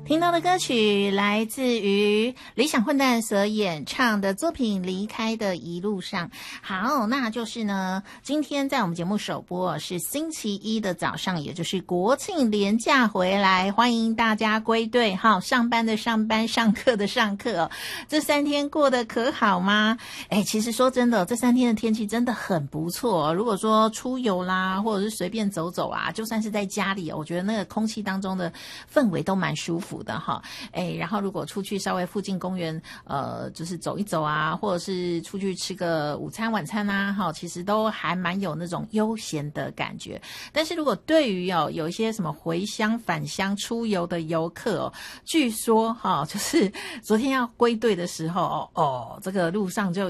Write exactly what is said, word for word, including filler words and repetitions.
听到的歌曲来自于理想混蛋所演唱的作品《离开的一路上》。好，那就是呢，今天在我们节目首播是星期一的早上，也就是国庆连假回来，欢迎大家归队哈，上班的上班，上课的上课哦。这三天过得可好吗？哎，其实说真的，这三天的天气真的很不错哦。如果说出游啦，或者是随便走走啊，就算是在家里，我觉得那个空气当中的氛围都蛮舒服的哈。哎，然后如果出去稍微附近公园呃就是走一走啊，或者是出去吃个午餐晚餐啊哈，其实都还蛮有那种悠闲的感觉。但是如果对于哦有一些什么回乡返乡出游的游客哦，据说哈就是昨天要归队的时候哦哦这个路上就